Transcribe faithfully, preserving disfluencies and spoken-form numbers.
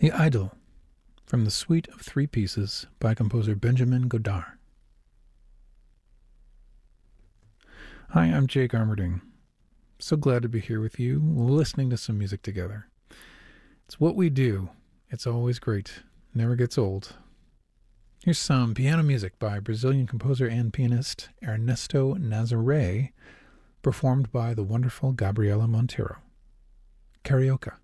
The Idyll, from the Suite of Three Pieces by composer Benjamin Godard. Hi, I'm Jake Armerding. So glad to be here with you, listening to some music together. It's what we do. It's always great. Never gets old. Here's some piano music by Brazilian composer and pianist Ernesto Nazaré, performed by the wonderful Gabriela Monteiro. Carioca.